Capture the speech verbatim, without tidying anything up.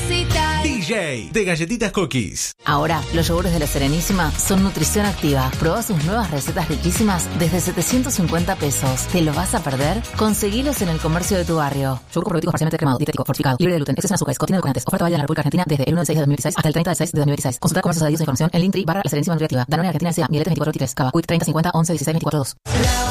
necesitas. D J de Galletitas Cookies. Ahora, los yogures de La Serenísima son nutrición activa. Probá sus nuevas recetas riquísimas desde setecientos cincuenta pesos. ¿Te lo vas a perder? Conseguilos en el comercio de tu barrio. Yogur probiótico parcialmente cremado, dietético, fortificado, libre de gluten, exceso en azúcares, contiene edulcorantes. Oferta válida en la República Argentina desde el uno del seis de dos mil dieciséis hasta el treinta del seis de dos mil dieciséis. Consulta comercios adheridos e información en Linktree barra La Serenísima Nutriactiva. Danone Argentina S A, Mieletes veinticuatro Titres, Cava, Quick treinta cincuenta once dieciséis veinticuatro dos.